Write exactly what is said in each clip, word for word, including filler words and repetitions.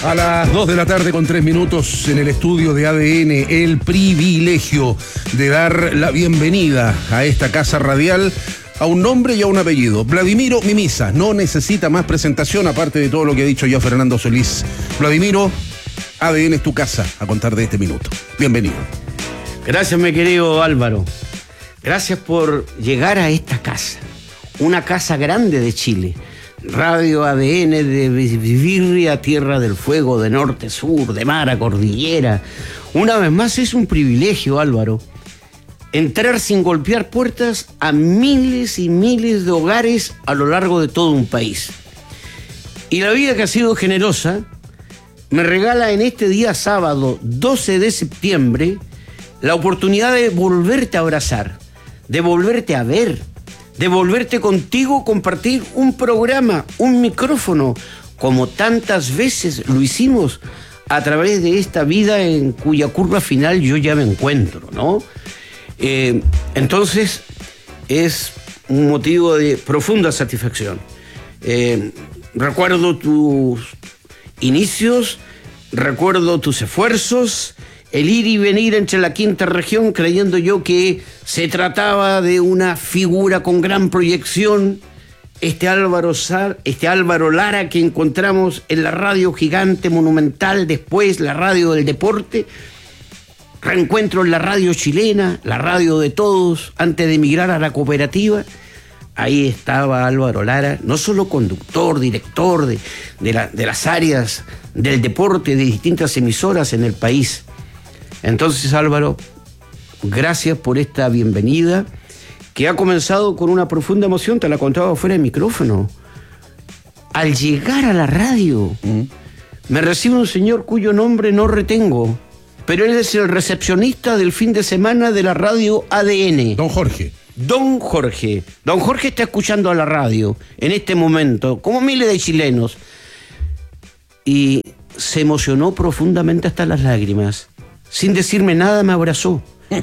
A las dos de la tarde con tres minutos en el estudio de A D N, el privilegio de dar la bienvenida a esta casa radial a un nombre y a un apellido. Vladimiro Mimisa, no necesita más presentación, aparte de todo lo que ha dicho ya Fernando Solís. Vladimiro, A D N es tu casa a contar de este minuto. Bienvenido. Gracias, mi querido Álvaro. Gracias por llegar a esta casa, una casa grande de Chile. Radio A D N de Birria, Tierra del Fuego, de norte, sur, de mar a cordillera. Una vez más es un privilegio, Álvaro, entrar sin golpear puertas a miles y miles de hogares a lo largo de todo un país. Y la vida, que ha sido generosa, me regala en este día sábado doce de septiembre la oportunidad de volverte a abrazar, de volverte a ver, de volverte contigo, compartir un programa, un micrófono, como tantas veces lo hicimos a través de esta vida en cuya curva final yo ya me encuentro, ¿no? Eh, entonces, es un motivo de profunda satisfacción. Eh, recuerdo tus inicios, recuerdo tus esfuerzos, el ir y venir entre la quinta región, creyendo yo que se trataba de una figura con gran proyección, este Álvaro, Sar, este Álvaro Lara que encontramos en la radio gigante monumental, después la radio del deporte, reencuentro en la radio chilena, la radio de todos, antes de emigrar a la cooperativa. Ahí estaba Álvaro Lara, no solo conductor, director de, de, la, de las áreas del deporte de distintas emisoras en el país. Entonces, Álvaro, gracias por esta bienvenida que ha comenzado con una profunda emoción, te la contaba fuera de micrófono. Al llegar a la radio, mm. me recibe un señor cuyo nombre no retengo, pero él es el recepcionista del fin de semana de la radio A D N. Don Jorge. Don Jorge. Don Jorge está escuchando a la radio en este momento, como miles de chilenos. Y se emocionó profundamente hasta las lágrimas. Sin decirme nada, me abrazó.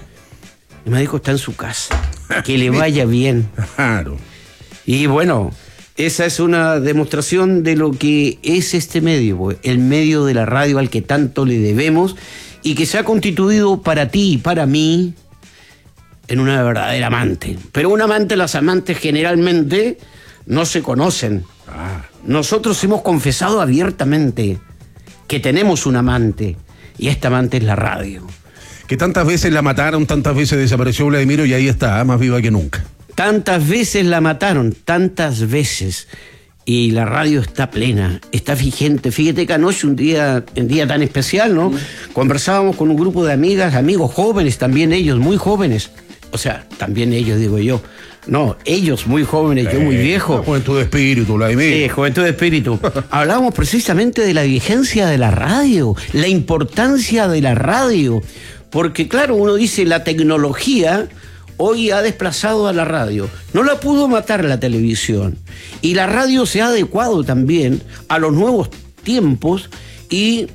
Y me dijo, está en su casa. Que le vaya bien. Claro. Y bueno, esa es una demostración de lo que es este medio, el medio de la radio al que tanto le debemos y que se ha constituido para ti y para mí en una verdadera amante. Pero un amante, las amantes generalmente no se conocen. Ah. Nosotros hemos confesado abiertamente que tenemos un amante. Y esta amante es la radio. Que tantas veces la mataron, tantas veces desapareció Vladimiro y ahí está, más viva que nunca. Tantas veces la mataron, tantas veces. Y la radio está plena, está vigente. Fíjate que anoche, un día, un día tan especial, ¿no? Mm. Conversábamos con un grupo de amigas, amigos jóvenes, también ellos, muy jóvenes. O sea, también ellos, digo yo. No, ellos muy jóvenes, eh, yo muy viejo. Juventud de espíritu, Vladimir. Sí, juventud de espíritu. Hablábamos precisamente de la vigencia de la radio, la importancia de la radio. Porque claro, uno dice, la tecnología hoy ha desplazado a la radio. No la pudo matar la televisión. Y la radio se ha adecuado también a los nuevos tiempos y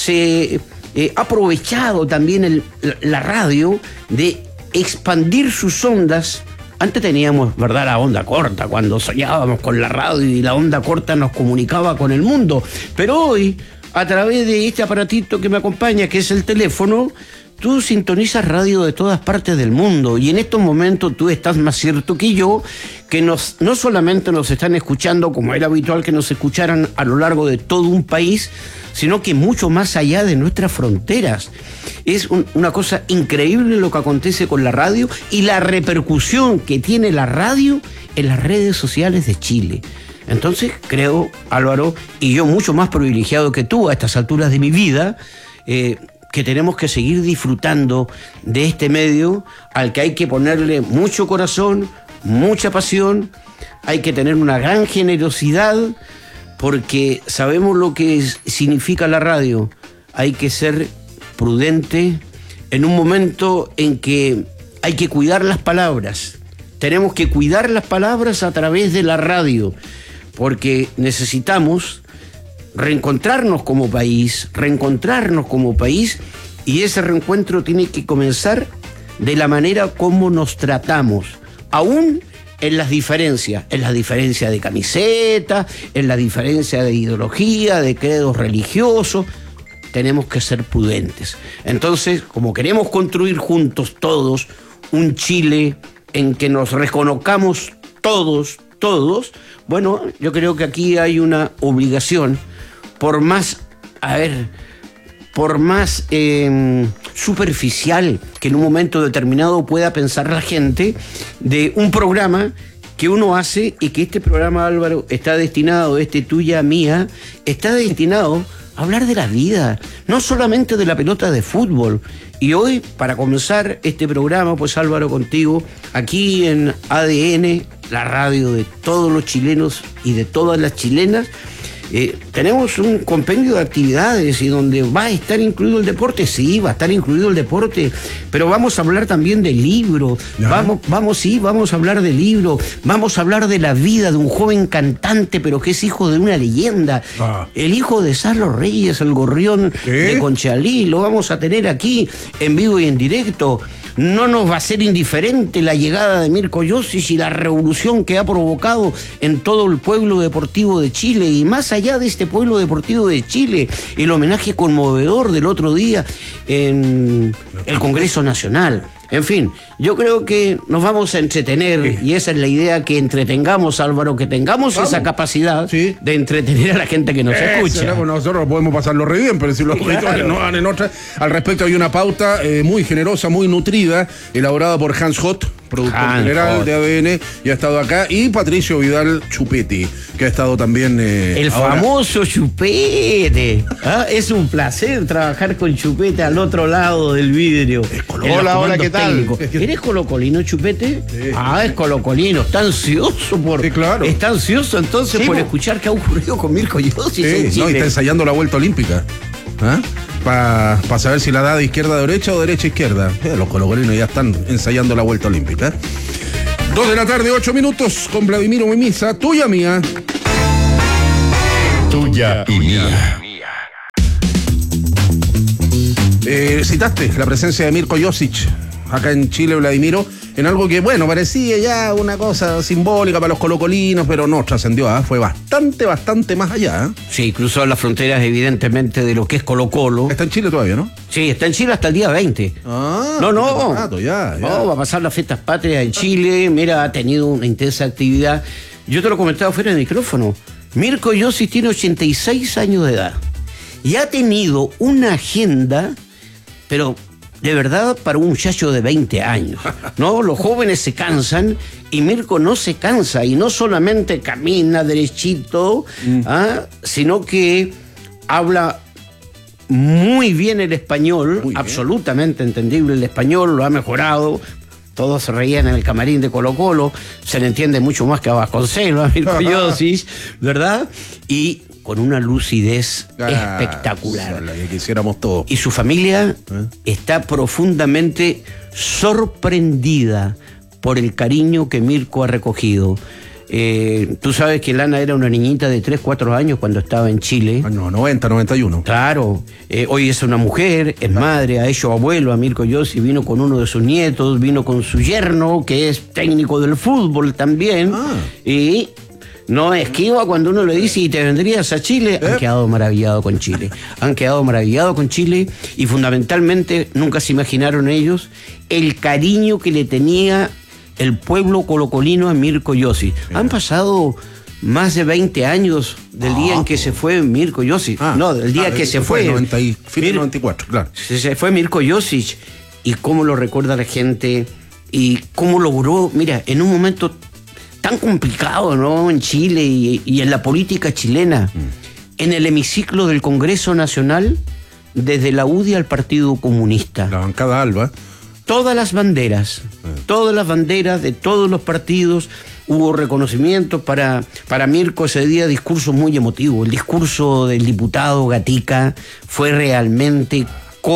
se eh, ha aprovechado también el, la radio de expandir sus ondas. Antes teníamos, ¿verdad?, la onda corta, cuando soñábamos con la radio y la onda corta nos comunicaba con el mundo. Pero hoy, a través de este aparatito que me acompaña, que es el teléfono, tú sintonizas radio de todas partes del mundo. Y en estos momentos tú estás más cierto que yo, que nos, no solamente nos están escuchando, como era habitual que nos escucharan a lo largo de todo un país, sino que mucho más allá de nuestras fronteras. Es un, una cosa increíble lo que acontece con la radio y la repercusión que tiene la radio en las redes sociales de Chile. Entonces creo, Álvaro, y yo mucho más privilegiado que tú a estas alturas de mi vida, eh, que tenemos que seguir disfrutando de este medio al que hay que ponerle mucho corazón, mucha pasión, hay que tener una gran generosidad, porque sabemos lo que es, significa la radio. Hay que ser prudente en un momento en que hay que cuidar las palabras. Tenemos que cuidar las palabras a través de la radio, porque necesitamos reencontrarnos como país, reencontrarnos como país, y ese reencuentro tiene que comenzar de la manera como nos tratamos, aún en las diferencias, en las diferencias de camiseta, en la diferencia de ideología, de credos religiosos. Tenemos que ser prudentes. Entonces, como queremos construir juntos todos un Chile en que nos reconozcamos todos, todos, bueno, yo creo que aquí hay una obligación, por más, a ver, por más eh, superficial que en un momento determinado pueda pensar la gente, de un programa que uno hace, y que este programa, Álvaro, está destinado, este tuya, mía, está destinado a hablar de la vida, no solamente de la pelota de fútbol. Y hoy, para comenzar este programa, pues Álvaro, contigo, aquí en A D N, la radio de todos los chilenos y de todas las chilenas, Eh, tenemos un compendio de actividades y donde va a estar incluido el deporte. Sí, va a estar incluido el deporte, pero vamos a hablar también del libro. Vamos, vamos, sí, vamos a hablar del libro. Vamos a hablar de la vida de un joven cantante, pero que es hijo de una leyenda. Ah. El hijo de Sarlo Reyes, el gorrión ¿Qué? de Conchalí. Lo vamos a tener aquí en vivo y en directo. No nos va a ser indiferente la llegada de Mirko Josic y la revolución que ha provocado en todo el pueblo deportivo de Chile. Y más allá de este pueblo deportivo de Chile, el homenaje conmovedor del otro día en el Congreso Nacional. En fin, yo creo que nos vamos a entretener, y esa es la idea, que entretengamos, Álvaro, que tengamos vamos. esa capacidad sí. de entretener a la gente que nos eh, escucha. Será, bueno, nosotros podemos pasarlo re bien, pero si los auditores claro. no van en otra. Al respecto hay una pauta eh, muy generosa, muy nutrida, elaborada por Hans Hott, productor Hans general Hott. de A D N, y ha estado acá, y Patricio Vidal Chupete, que ha estado también... Eh, el ahora. famoso Chupete. ¿Ah? Es un placer trabajar con Chupete al otro lado del vidrio. Hola, hola, ¿qué tal? ¿Eres colocolino, Chupete? Sí. Ah, es colocolino. Está ansioso por... Sí, claro. Está ansioso entonces sí, por escuchar qué ha ocurrido con Mirko Josic. Sí, no, y está ensayando la vuelta olímpica. ¿Ah? Para pa saber si la da de izquierda a derecha o derecha a izquierda. Eh, los colocolinos ya están ensayando la vuelta olímpica. Dos de la tarde, ocho minutos, con Vladimiro Mimisa, tuya mía. Tuya y mía. Eh, citaste la presencia de Mirko Josic acá en Chile, Vladimiro, en algo que, bueno, parecía ya una cosa simbólica para los colocolinos, pero no trascendió, ¿eh? Fue bastante, bastante más allá. ¿eh? Sí, cruzó las fronteras, evidentemente, de lo que es Colo-Colo. Está en Chile todavía, ¿no? Sí, está en Chile hasta el día veinte. Ah, no, no. Rato, ya, ya. No, va a pasar las fiestas patrias en Chile. Mira, ha tenido una intensa actividad. Yo te lo comentaba fuera del micrófono. Mirko Josic tiene ochenta y seis años de edad y ha tenido una agenda, pero de verdad, para un muchacho de veinte años, ¿no? Los jóvenes se cansan y Mirko no se cansa, y no solamente camina derechito, mm. ¿ah? sino que habla muy bien el español, muy absolutamente bien. Entendible el español, lo ha mejorado. Todos se reían en el camarín de Colo-Colo, se le entiende mucho más que a Vasconcelos, a Mirko Josic, ¿verdad? Y con una lucidez ah, espectacular. La que quisiéramos todos. Y su familia ¿Eh? está profundamente sorprendida por el cariño que Mirko ha recogido. Eh, tú sabes que Lana era una niñita de tres, cuatro años cuando estaba en Chile. No, noventa, noventa y uno. Claro. Eh, hoy es una mujer, es madre, ha hecho abuelo a Mirko Josic, vino con uno de sus nietos, vino con su yerno, que es técnico del fútbol también. Ah. Y no esquiva cuando uno le dice, ¿y te vendrías a Chile? ¿Eh? Han quedado maravillados con Chile. Han quedado maravillados con Chile, y fundamentalmente nunca se imaginaron ellos el cariño que le tenía el pueblo colocolino a Mirko Josic. Bien. Han pasado más de veinte años del ah, día en que se fue Mirko Josic. Ah, no, del día ah, que se fue. fue noventa y, fin Mir, noventa y cuatro, claro. Se, se fue Mirko Josic. Y cómo lo recuerda la gente, y cómo logró, mira, en un momento tan complicado, ¿no? En Chile y, y en la política chilena, mm. en el hemiciclo del Congreso Nacional, desde la U D I al Partido Comunista. La bancada Alba. Todas las banderas, eh. todas las banderas de todos los partidos, hubo reconocimientos para, para Mirko ese día, discurso muy emotivo. El discurso del diputado Gatica fue realmente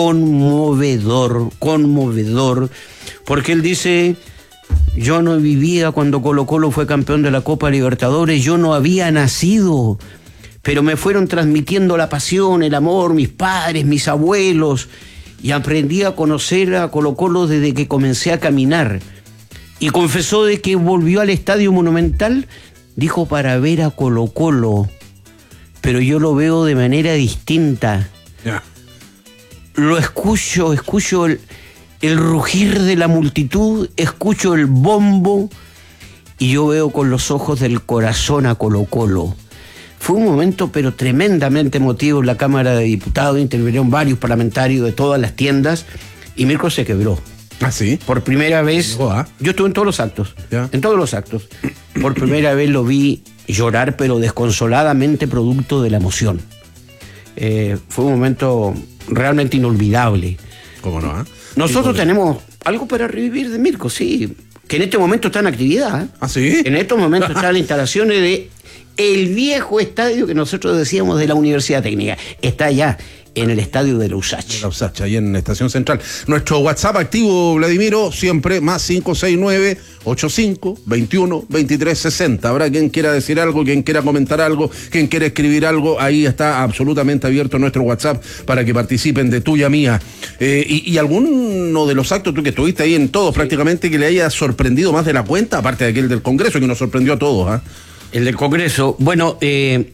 conmovedor, conmovedor, porque él dice: yo no vivía cuando Colo-Colo fue campeón de la Copa Libertadores, yo no había nacido, pero me fueron transmitiendo la pasión, el amor, mis padres, mis abuelos, y aprendí a conocer a Colo-Colo desde que comencé a caminar. y confesó de que volvió al Estadio Monumental, dijo, para ver a Colo-Colo, pero yo lo veo de manera distinta. Yeah. Lo escucho, escucho el, el rugir de la multitud, escucho el bombo y yo veo con los ojos del corazón a Colo-Colo. Fue un momento pero tremendamente emotivo en la Cámara de Diputados, intervinieron varios parlamentarios de todas las tiendas y Mirko se quebró. ¿Ah, sí? Por primera vez, Oh, ¿ah? yo estuve en todos los actos, Ya. en todos los actos. Por primera vez lo vi llorar, pero desconsoladamente producto de la emoción. Eh, fue un momento realmente inolvidable. ¿Cómo no? ¿eh? Nosotros Sí, tenemos algo para revivir de Mirko, sí, que en este momento está en actividad. ¿eh? ¿Ah, sí? En estos momentos están las instalaciones de el viejo estadio que nosotros decíamos de la Universidad Técnica. Está allá en el estadio de la U S A C. La U S A C, ahí en Estación Central. Nuestro WhatsApp activo, Vladimiro, siempre más cinco seis nueve, ocho cinco, veintiuno, veintitrés, sesenta. Habrá quien quiera decir algo, quien quiera comentar algo, quien quiera escribir algo. Ahí está absolutamente abierto nuestro WhatsApp para que participen de tuya mía. Eh, y, y alguno de los actos, tú que estuviste ahí en todos prácticamente, que le haya sorprendido más de la cuenta, aparte de aquel del Congreso que nos sorprendió a todos. ¿Ah? El del Congreso. Bueno, eh,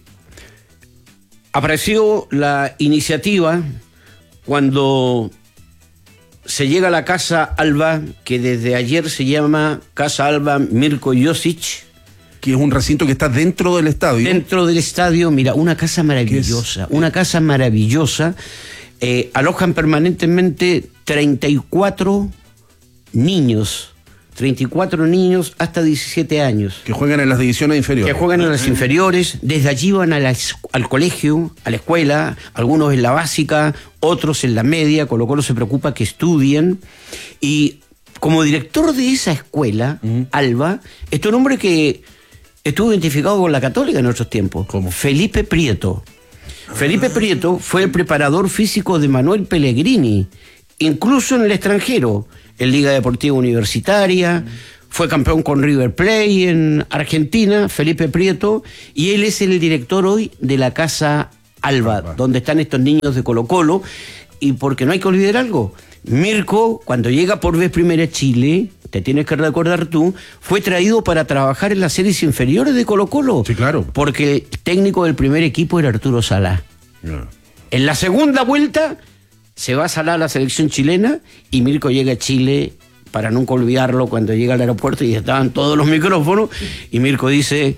apareció la iniciativa cuando se llega a la Casa Alba, que desde ayer se llama Casa Alba Mirko Josic. Que es un recinto que está dentro del estadio. Dentro del estadio, mira, una casa maravillosa, una casa maravillosa. Eh, alojan permanentemente treinta y cuatro niños. treinta y cuatro niños hasta diecisiete años. Que juegan en las divisiones inferiores. Que juegan en las inferiores, desde allí van a la, al colegio, a la escuela, algunos en la básica, otros en la media, con lo cual se preocupa que estudien. Y como director de esa escuela, uh-huh. Alba, está un hombre que estuvo identificado con la Católica en otros tiempos. ¿Cómo? Felipe Prieto. Ah. Felipe Prieto fue el preparador físico de Manuel Pellegrini, incluso en el extranjero. En Liga Deportiva Universitaria, fue campeón con River Plate en Argentina, Felipe Prieto, y él es el director hoy de la Casa Alba, Alba, donde están estos niños de Colo-Colo, y porque no hay que olvidar algo, Mirko, cuando llega por vez primera a Chile, te tienes que recordar tú, fue traído para trabajar en las series inferiores de Colo-Colo. Sí, claro. Porque el técnico del primer equipo era Arturo Salá. Yeah. En la segunda vuelta se va a Salá a la selección chilena y Mirko llega a Chile, para nunca olvidarlo, cuando llega al aeropuerto y estaban todos los micrófonos, y Mirko dice,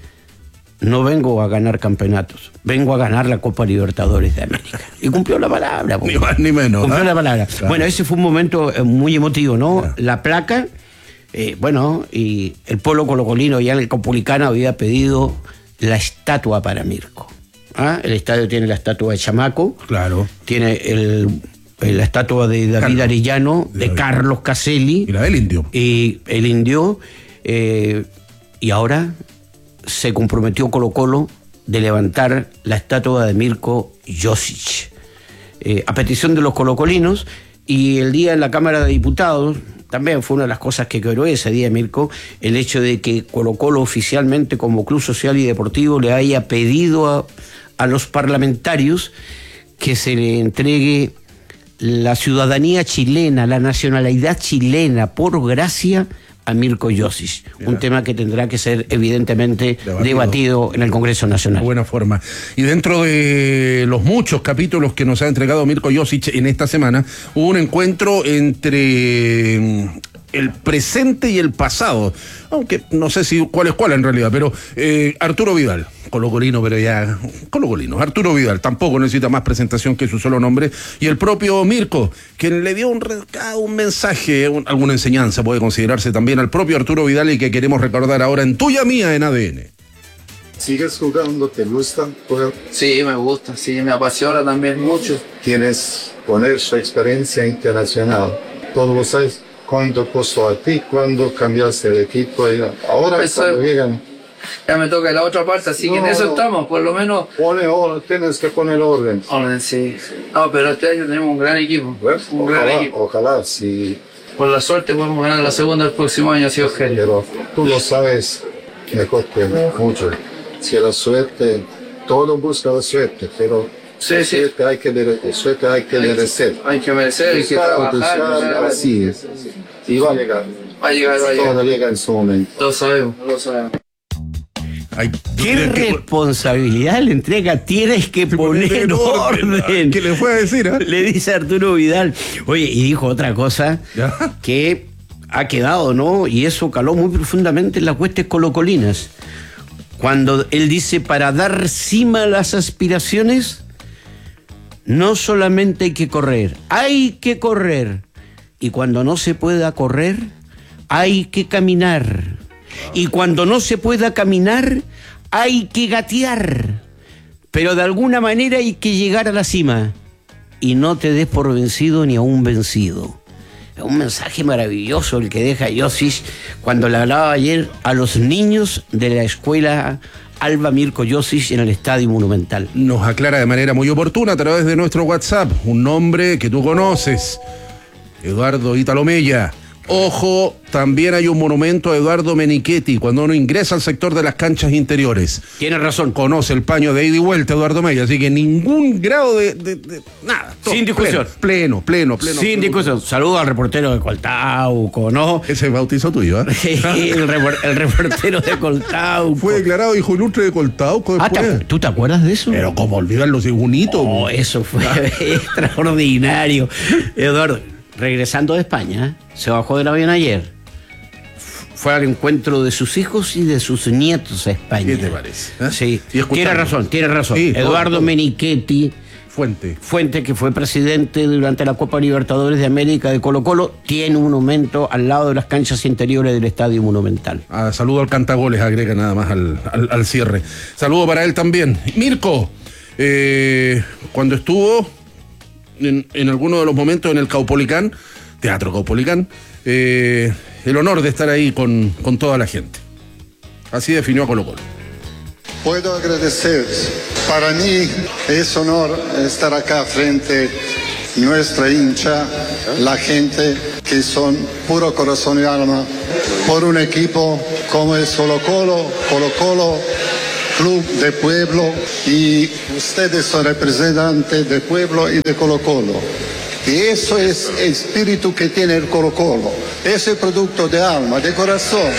no vengo a ganar campeonatos, vengo a ganar la Copa Libertadores de América. Y cumplió la palabra. Ni más ni menos. Cumplió ¿eh? la palabra. Claro. Bueno, ese fue un momento muy emotivo, ¿no? Claro. La placa, eh, bueno, y el pueblo colocolino ya en el Caupolicán había pedido la estatua para Mirko. ¿Ah? El estadio tiene la estatua de Chamaco. Claro. Tiene el... la estatua de David Carlos. Arellano, de, de Carlos Caselli. Y la del Indio. Y el Indio. Eh, y ahora se comprometió Colo-Colo de levantar la estatua de Mirko Josic. Eh, a petición de los colocolinos, y el día en la Cámara de Diputados, también fue una de las cosas que quebró ese día, Mirko, el hecho de que Colo-Colo oficialmente como club social y deportivo le haya pedido a, a los parlamentarios que se le entregue la ciudadanía chilena, la nacionalidad chilena, por gracia a Mirko Josic. Yeah. Un tema que tendrá que ser evidentemente debatido, debatido en el Congreso Nacional. De buena forma. Y dentro de los muchos capítulos que nos ha entregado Mirko Josic en esta semana, hubo un encuentro entre el presente y el pasado, aunque no sé si cuál es cuál en realidad, pero eh, Arturo Vidal, colocolino, pero ya colocolino, Arturo Vidal tampoco necesita más presentación que su solo nombre, y el propio Mirko, quien le dio un recado, un mensaje, un, alguna enseñanza puede considerarse también al propio Arturo Vidal, y que queremos recordar ahora en Tuya Mía en A D N. ¿Sigues jugando? ¿Te gusta jugar? Sí, me gusta, sí, me apasiona también mucho. Tienes poner su experiencia internacional, todo lo sabes. ¿Cuándo costó a ti? ¿Cuándo cambiaste de equipo? Ahora Eso, cuando llegan... Ya me toca la otra parte, así no, que en eso no. estamos, por lo menos... Pone orden, tienes que poner orden. Orden, sí. No, pero este año tenemos un gran equipo. Pues, un ojalá, gran equipo. Ojalá, sí. Por la suerte podemos ganar la segunda el próximo año, si Dios quiere. Pero tú lo sabes mejor que mucho. Si la suerte, todo busca la suerte, pero Sí, sí. Suerte hay que, mere- suerte hay que merecer. Hay que merecer, hay que trabajar. Así es. Y va a llegar. Va a llegar, va a llegar. Todo llega en su momento. Lo sabemos, lo sabemos. Ay, ¿tú ¿Qué crees que- responsabilidad le entrega? Tienes que poner en orden. ¿Qué le fue a decir? ah? Le dice Arturo Vidal. Oye, y dijo otra cosa ¿Ya? que ha quedado, ¿no? Y eso caló muy profundamente en las huestes colocolinas. Cuando él dice, para dar cima a las aspiraciones, no solamente hay que correr, hay que correr. Y cuando no se pueda correr, hay que caminar. Y cuando no se pueda caminar, hay que gatear. Pero de alguna manera hay que llegar a la cima. Y no te des por vencido ni a un vencido. Es un mensaje maravilloso el que deja Josic cuando le hablaba ayer a los niños de la escuela Alba Mirko Josic en el Estadio Monumental. Nos aclara de manera muy oportuna a través de nuestro WhatsApp un nombre que tú conoces, Eduardo Ítalo Mella. Ojo, también hay un monumento a Eduardo Menichetti cuando uno ingresa al sector de las canchas interiores. Tienes razón. Conoce el paño de ida y vuelta Eduardo Mella, así que ningún grado de... de- de- nada. todo Sin discusión. Pleno, pleno, pleno. Sin pleno. discusión. Saludo al reportero de Coltauco, ¿no? Ese bautizo tuyo, ¿eh? el, repor- el reportero de Coltauco. Fue declarado hijo ilustre de Coltauco Ah, ¿te después. acu- ¿tú te acuerdas de eso? Pero como olvidarlo, si es bonito. Oh, eso fue extraordinario. Eduardo, regresando de España, se bajó del avión ayer. Fue al encuentro de sus hijos y de sus nietos a España. ¿Qué te parece? ¿Eh? Sí, Y escuchando. tiene razón, tiene razón. Sí, todo, Eduardo todo. Menichetti, Fuente. Fuente, que fue presidente durante la Copa Libertadores de América de Colo Colo, tiene un monumento al lado de las canchas interiores del Estadio Monumental. Ah, saludo al cantagoles, agrega nada más al, al- al cierre. Saludo para él también. Mirko, eh, cuando estuvo en, en alguno de los momentos en el Caupolicán, Teatro Caupolicán, eh, el honor de estar ahí con, con toda la gente. Así definió a Colo Colo. Puedo agradecer. Para mí es honor estar acá frente a nuestra hincha, la gente que son puro corazón y alma, por un equipo como es Colo Colo, Colo Colo, club de pueblo, y ustedes son representantes de pueblo y de Colo Colo. Y eso es el espíritu que tiene el Colo Colo, es el producto de alma, de corazón.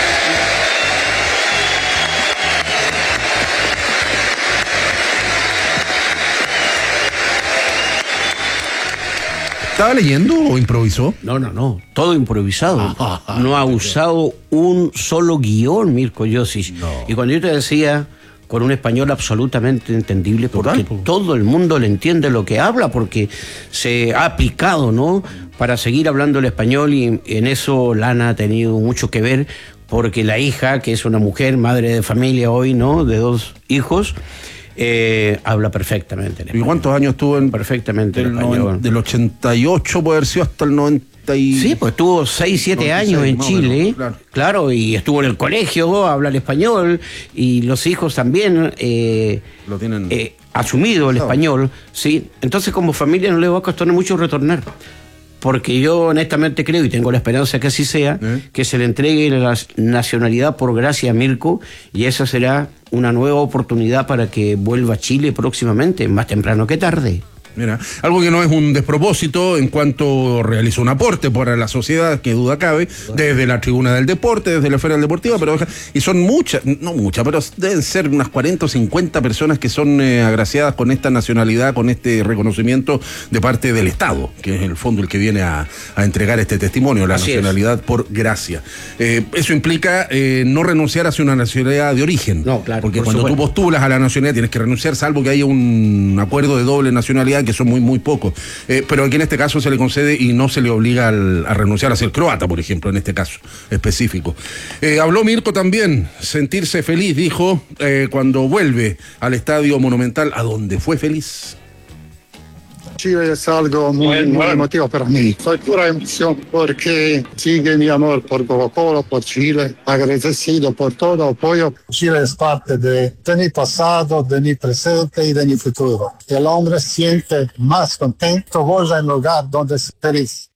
¿Estaba leyendo o improvisó? No, no, no, todo improvisado. No ha usado un solo guión, Mirko Josic. Y cuando yo te decía, con un español absolutamente entendible, porque Total, po. todo el mundo le entiende lo que habla, porque se ha aplicado, ¿no?, para seguir hablando el español, y en eso Lana ha tenido mucho que ver, porque la hija, que es una mujer, madre de familia hoy, ¿no?, de dos hijos, eh, habla perfectamente el ¿Y español. cuántos años estuvo en Perfectamente el del, español. noven- del ochenta y ocho, puede haber sido hasta el noventa y... Sí, pues estuvo seis, siete noventa y años seis, en más o Chile, menos, claro. claro, y estuvo en el colegio, habla el español, y los hijos también eh, Lo tienen... eh, asumido el Claro. español, sí. Entonces, como familia no le va a costar mucho retornar, porque yo honestamente creo, y tengo la esperanza que así sea, ¿Eh? que se le entregue la nacionalidad por gracia a Mirko, y esa será una nueva oportunidad para que vuelva a Chile próximamente, más temprano que tarde. Mira, algo que no es un despropósito en cuanto realizó un aporte para la sociedad, que duda cabe, desde la tribuna del deporte, desde la esfera deportiva, pero y son muchas, no muchas, pero deben ser unas cuarenta o cincuenta personas que son eh, agraciadas con esta nacionalidad, con este reconocimiento de parte del Estado, que es en el fondo el que viene a, a entregar este testimonio, la Así es. nacionalidad por gracia. Eh, eso implica eh, no renunciar hacia una nacionalidad de origen. No, claro, porque por cuando supuesto. tú postulas a la nacionalidad tienes que renunciar, salvo que haya un acuerdo de doble nacionalidad, que son muy, muy pocos. Eh, pero aquí en este caso se le concede y no se le obliga al- a renunciar a ser croata, por ejemplo, en este caso específico. Eh, habló Mirko también, sentirse feliz, dijo, eh, cuando vuelve al Estadio Monumental, a donde fue feliz. Chile es algo muy, muy emotivo para mí. Soy pura emoción porque sigue mi amor por Colo Colo, por Chile, agradecido por todo apoyo. Chile es parte de, de mi pasado, de mi presente y de mi futuro. El hombre se siente más contento, goza en el lugar donde es feliz.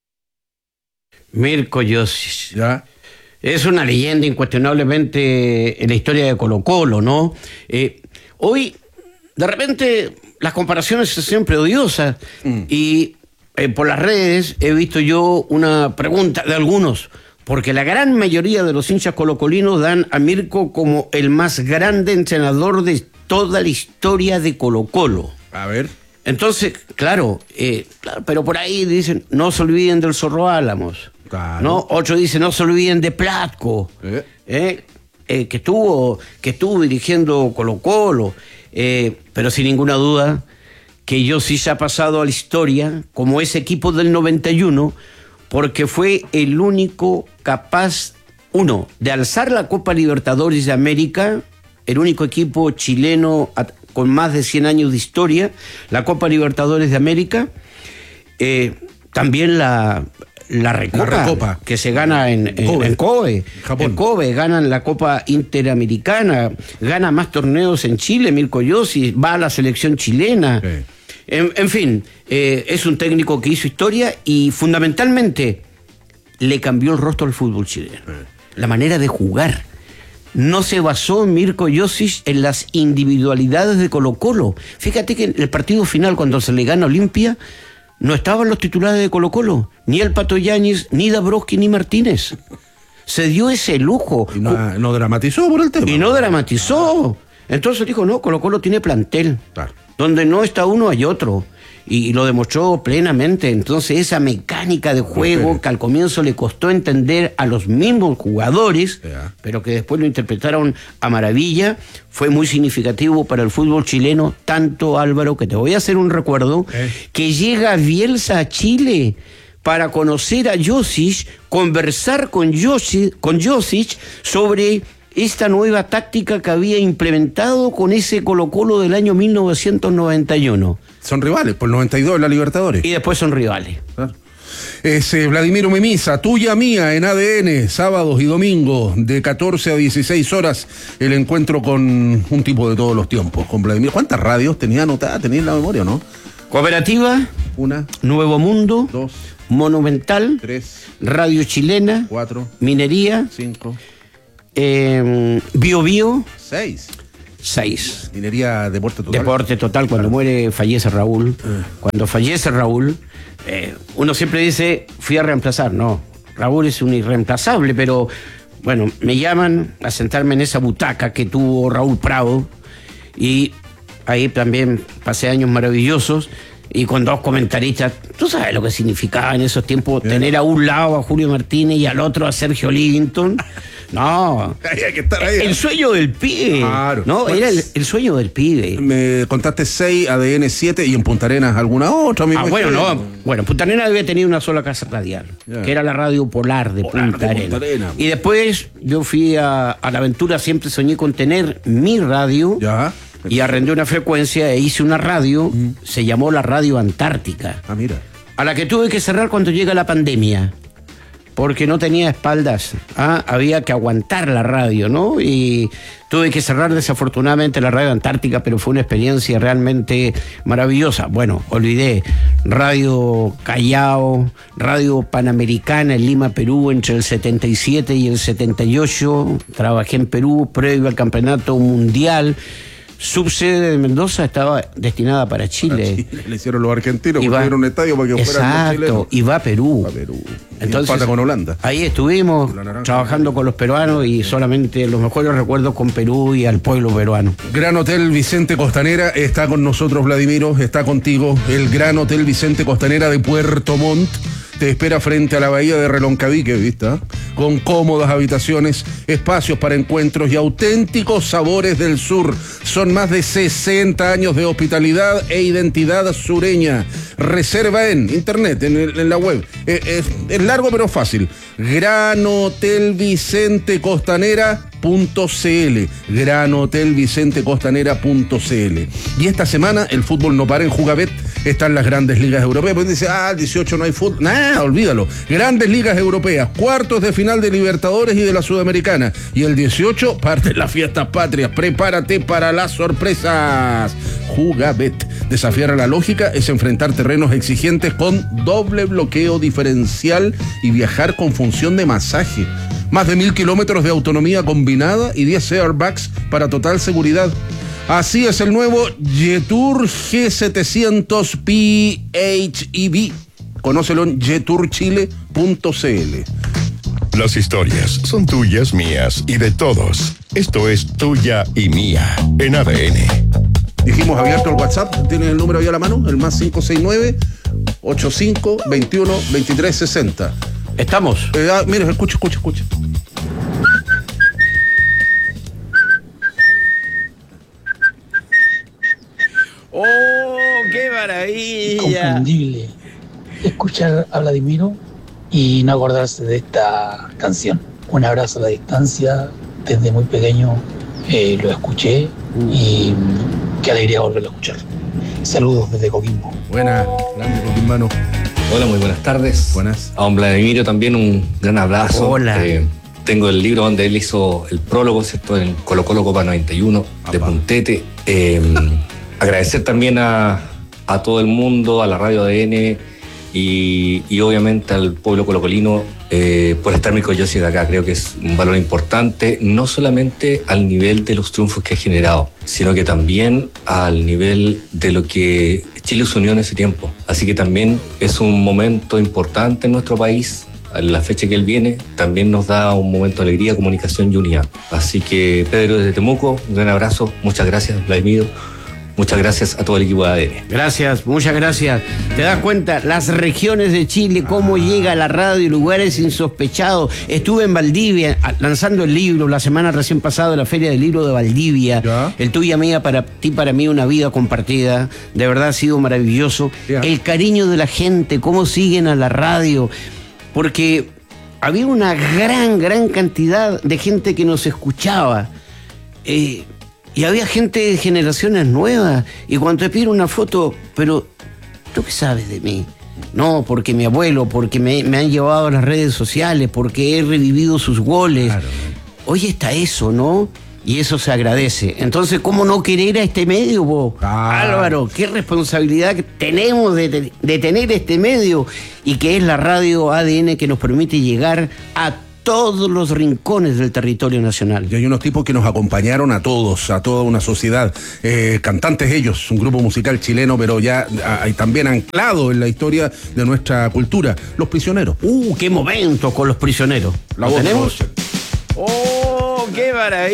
Mirko Josic. ¿Ya? Es una leyenda incuestionablemente en la historia de Colo Colo, ¿no? Eh, hoy, de repente, las comparaciones son siempre odiosas. Mm. Y eh, por las redes he visto yo una pregunta de algunos, porque la gran mayoría de los hinchas colocolinos dan a Mirko como el más grande entrenador de toda la historia de Colo-Colo. A ver. Entonces, claro, eh, claro, pero por ahí dicen, no se olviden del Zorro Álamos. Claro. ¿No? Otro dice, no se olviden de Platco, eh. Eh, eh, que, estuvo, que estuvo dirigiendo Colo-Colo. Eh, pero sin ninguna duda que Josic ha pasado a la historia como ese equipo del noventa y uno, porque fue el único capaz, uno, de alzar la Copa Libertadores de América, el único equipo chileno con más de cien años de historia, la Copa Libertadores de América, eh, también la, la, recopa, la recopa que se gana en, en Kobe, en Kobe, Japón. En Kobe ganan la Copa Interamericana, gana más torneos en Chile, Mirko Josic, va a la selección chilena. Sí. En, en fin, eh, es un técnico que hizo historia y fundamentalmente le cambió el rostro al fútbol chileno, sí. La manera de jugar. No se basó Mirko Josic en las individualidades de Colo-Colo. Fíjate que en el partido final, cuando se le gana a Olimpia, no estaban los titulares de Colo-Colo, ni el Pato Yáñez, ni Dabrowski, ni Martínez. Se dio ese lujo. Y no, no dramatizó por el tema. Y no dramatizó. Entonces dijo, no, Colo-Colo tiene plantel. Claro. Donde no está uno hay otro. Y, y lo demostró plenamente. Entonces esa mecánica de juego okay. que al comienzo le costó entender a los mismos jugadores, yeah. pero que después lo interpretaron a maravilla, fue muy significativo para el fútbol chileno, tanto, Álvaro, que te voy a hacer un recuerdo, okay. que llega Bielsa a Chile para conocer a Josic, conversar con Josic, con Josic sobre esta nueva táctica que había implementado con ese Colo-Colo del año mil novecientos noventa y uno. Son rivales, por el noventa y dos en la Libertadores. Y después son rivales. Claro. Es eh, Vladimiro Mimisa, tuya mía en A D N, sábados y domingos de catorce a dieciséis horas, el encuentro con un tipo de todos los tiempos, con Vladimiro. ¿Cuántas radios tenía anotada? ¿Tenía en la memoria o no? Cooperativa. Una. Nuevo Mundo. Dos. Monumental. Tres. Radio Chilena. Cuatro. Minería. Cinco. Eh, Bio Bio. Seis. Seis. Minería Deporte Total. Deporte Total, cuando claro. muere fallece Raúl. Uh. Cuando fallece Raúl, eh, uno siempre dice, fui a reemplazar. No, Raúl es un irreemplazable, pero bueno, me llaman a sentarme en esa butaca que tuvo Raúl Prado y ahí también pasé años maravillosos y con dos comentaristas. ¿Tú sabes lo que significaba en esos tiempos yeah. tener a un lado a Julio Martínez y al otro a Sergio Livington? No, hay que estar ahí. El sueño del pibe. Claro. No, pues, era el, el sueño del pibe. Me contaste seis, A D N siete y en Punta Arenas alguna otra. Ah, bueno, no. Bueno, Punta Arenas había tenido una sola casa radial, yeah. que era la radio Polar de, Polar Punta, de Arenas. Punta Arenas. Y después yo fui a, a la aventura, siempre soñé con tener mi radio. Ya. Y arrendé una frecuencia e hice una radio, mm. se llamó la Radio Antártica. Ah, mira. A la que tuve que cerrar cuando llega la pandemia, porque no tenía espaldas. Ah, había que aguantar la radio, ¿no? Y tuve que cerrar desafortunadamente la Radio Antártica, pero fue una experiencia realmente maravillosa. Bueno, olvidé Radio Callao, Radio Panamericana en Lima, Perú, entre el setenta y siete y el setenta y ocho. Trabajé en Perú previo al Campeonato Mundial. Subsede de Mendoza estaba destinada para Chile. Chile. Le hicieron los argentinos, pusieron un estadio para que fueran los chilenos. Exacto, y va a Perú. Va a Perú. Entonces, empata con Holanda. Ahí estuvimos trabajando con los peruanos y solamente los mejores recuerdos con Perú y al pueblo peruano. Gran Hotel Vicente Costanera está con nosotros, Vladimiro, está contigo. El Gran Hotel Vicente Costanera de Puerto Montt te espera frente a la bahía de Reloncaví, que vista, con cómodas habitaciones, espacios para encuentros y auténticos sabores del sur. Son más de sesenta años de hospitalidad e identidad sureña. Reserva en internet, en, el, en la web. Es, es, es largo pero fácil. Gran Hotel Vicente Costanera punto c l, Gran Hotel Vicente Costanera punto c l. Y esta semana el fútbol no para en Jugabet. Están las grandes ligas europeas. Pues dice, ah, el dieciocho no hay fútbol. Nah, olvídalo. Grandes ligas europeas, cuartos de final de Libertadores y de la Sudamericana. Y el dieciocho parte las fiestas patrias. Prepárate para las sorpresas. Jugabet. Desafiar a la lógica es enfrentar terrenos exigentes con doble bloqueo diferencial y viajar con función de masaje. Más de mil kilómetros de autonomía combinada y diez airbags para total seguridad. Así es el nuevo Jetour G setecientos P H E V. Conócelo en jetour chile punto c l. Las historias son tuyas, mías y de todos. Esto es Tuya y Mía en A D N. Dijimos abierto el WhatsApp. ¿Tienes el número ahí a la mano? El más cinco seis nueve, ochenta y cinco, veintiuno, veintitrés, sesenta. Estamos. Eh, ah, mira, escucha, escucha, escucha. ¡Oh, qué maravilla! Inconfundible escuchar a Vladimiro y no acordarse de esta canción. Un abrazo a la distancia. Desde muy pequeño eh, lo escuché y qué alegría volverlo a escuchar. Saludos desde Coquimbo. Buenas, grande Coquimbano. Hola, muy buenas tardes. Buenas. A don Vladimiro también un gran abrazo. Hola. Eh, tengo el libro donde él hizo el prólogo, ¿cierto? En Colo Colo Copa noventa y uno, Apá. de Puntete. Eh, agradecer también a, a todo el mundo, a la radio A D N y, y obviamente al pueblo colocolino eh, por estar muy orgulloso de acá. Creo que es un valor importante, no solamente al nivel de los triunfos que ha generado, sino que también al nivel de lo que Chile se unió en ese tiempo. Así que también es un momento importante en nuestro país. La fecha que él viene también nos da un momento de alegría, comunicación y unidad. Así que Pedro desde Temuco, un gran abrazo. Muchas gracias, Vladimiro. Muchas gracias a todo el equipo de A D N. Gracias, muchas gracias. ¿Te das cuenta? Las regiones de Chile, cómo llega la radio, lugares insospechados. Estuve en Valdivia lanzando el libro la semana recién pasada de la Feria del Libro de Valdivia. ¿Ya? El Tuya Mía para ti, para mí, una vida compartida. De verdad ha sido maravilloso. ¿Ya? El cariño de la gente, cómo siguen a la radio. Porque había una gran, gran cantidad de gente que nos escuchaba. Eh... Y había gente de generaciones nuevas. Y cuando te piden una foto, pero ¿tú qué sabes de mí? No, porque mi abuelo, porque me, me han llevado a las redes sociales, porque he revivido sus goles. Claro. Hoy está eso, ¿no? Y eso se agradece. Entonces, ¿cómo no querer a este medio, vos? Ah. Álvaro, qué responsabilidad que tenemos de, de tener este medio y que es la radio A D N que nos permite llegar a todos los rincones del territorio nacional. Y hay unos tipos que nos acompañaron a todos, a toda una sociedad, eh, cantantes ellos, un grupo musical chileno, pero ya hay también anclado en la historia de nuestra cultura, Los Prisioneros. ¡Uh, qué momento con Los Prisioneros! ¿La tenemos? ¡Oh, qué maravilla!